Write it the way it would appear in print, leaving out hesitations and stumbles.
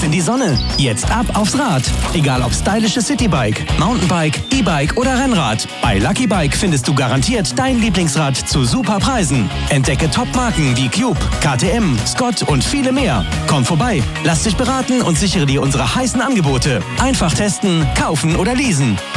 in die Sonne. Jetzt ab aufs Rad. Egal ob stylisches Citybike, Mountainbike, E-Bike oder Rennrad. Bei Lucky Bike findest du garantiert dein Lieblingsrad zu super Preisen. Entdecke Top-Marken wie Cube, KTM, Scott und viele mehr. Komm vorbei, lass dich beraten und sichere dir unsere heißen Angebote. Einfach testen, kaufen oder leasen.